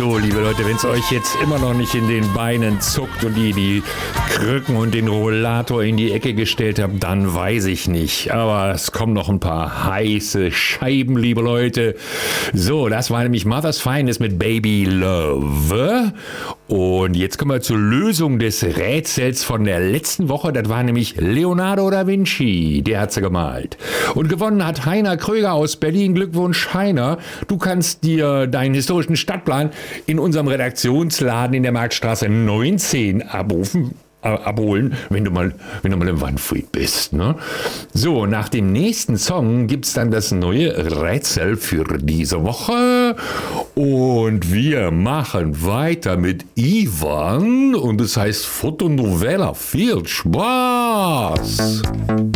So, liebe Leute, wenn es euch jetzt immer noch nicht in den Beinen zuckt und ihr die Krücken und den Rollator in die Ecke gestellt habt, dann weiß ich nicht. Aber es kommen noch ein paar heiße Scheiben, liebe Leute. So, das war nämlich Mother's Finest mit Baby Love. Und jetzt kommen wir zur Lösung des Rätsels von der letzten Woche. Das war nämlich Leonardo da Vinci. Der hat sie gemalt. Und gewonnen hat Heiner Kröger aus Berlin. Glückwunsch, Heiner. Du kannst dir deinen historischen Stadtplan in unserem Redaktionsladen in der Marktstraße 19 abholen, wenn du mal im Wandfried bist. Ne? So, nach dem nächsten Song gibt es dann das neue Rätsel für diese Woche. Und wir machen weiter mit Ivan und es heißt Fotonovela. Viel Spaß!